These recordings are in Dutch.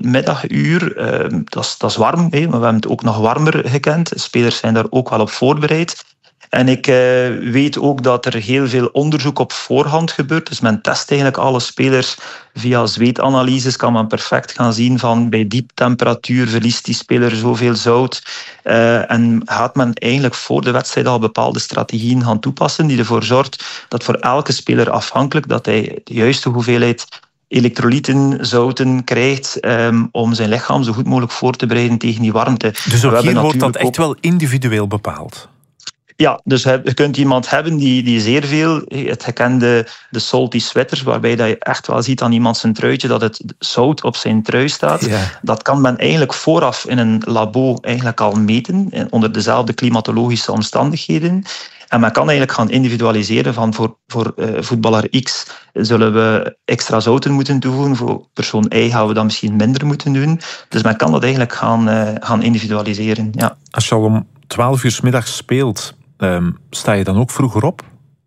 middaguur. Dat is warm, maar we hebben het ook nog warmer gekend. Spelers zijn daar ook wel op voorbereid. En ik weet ook dat er heel veel onderzoek op voorhand gebeurt. Dus men test eigenlijk alle spelers via zweetanalyses. Kan men perfect gaan zien van bij dieptemperatuur verliest die speler zoveel zout. En gaat men eigenlijk voor de wedstrijd al bepaalde strategieën gaan toepassen die ervoor zorgt dat voor elke speler afhankelijk dat hij de juiste hoeveelheid elektrolyten, zouten krijgt om zijn lichaam zo goed mogelijk voor te bereiden tegen die warmte. Dus ook hier wordt dat echt wel individueel bepaald? Ja, dus je kunt iemand hebben die zeer veel, het gekende de salty sweater, waarbij dat je echt wel ziet aan iemand zijn truitje dat het zout op zijn trui staat. Ja. Dat kan men eigenlijk vooraf in een labo eigenlijk al meten, onder dezelfde klimatologische omstandigheden. En men kan eigenlijk gaan individualiseren van voor voetballer X zullen we extra zouten moeten toevoegen, voor persoon Y gaan we dat misschien minder moeten doen. Dus men kan dat eigenlijk gaan individualiseren. Ja. Als je al om 12 uur 's middags speelt, sta je dan ook vroeger op?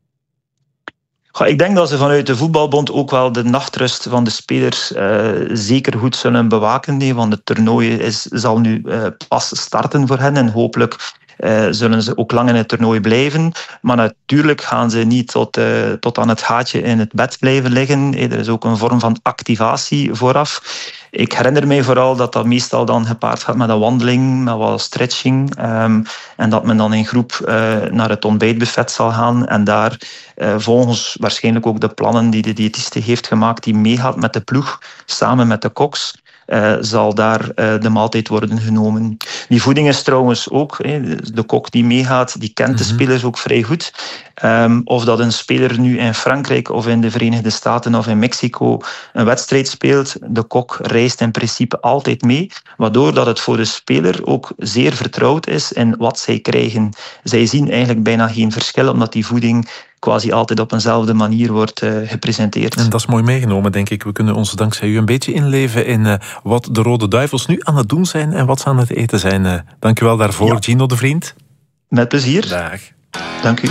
Ik denk dat ze vanuit de voetbalbond ook wel de nachtrust van de spelers zeker goed zullen bewaken. Want het toernooi zal nu pas starten voor hen en hopelijk zullen ze ook lang in het toernooi blijven. Maar natuurlijk gaan ze niet tot aan het gaatje in het bed blijven liggen. Er is ook een vorm van activatie vooraf. Ik herinner mij vooral dat meestal dan gepaard gaat met een wandeling, met wat stretching. En dat men dan in groep naar het ontbijtbuffet zal gaan. En daar volgens waarschijnlijk ook de plannen die de diëtiste heeft gemaakt, die meegaat met de ploeg, samen met de koks, zal daar de maaltijd worden genomen. Die voeding is trouwens ook, de kok die meegaat, die kent de spelers ook vrij goed. Of dat een speler nu in Frankrijk of in de Verenigde Staten of in Mexico een wedstrijd speelt, de kok reist in principe altijd mee, waardoor dat het voor de speler ook zeer vertrouwd is in wat zij krijgen. Zij zien eigenlijk bijna geen verschil, omdat die voeding quasi altijd op eenzelfde manier wordt gepresenteerd. En dat is mooi meegenomen, denk ik. We kunnen ons dankzij u een beetje inleven in wat de Rode Duivels nu aan het doen zijn en wat ze aan het eten zijn. Dank u wel daarvoor, ja. Gino de Vriend. Met plezier. Dag. Dank u.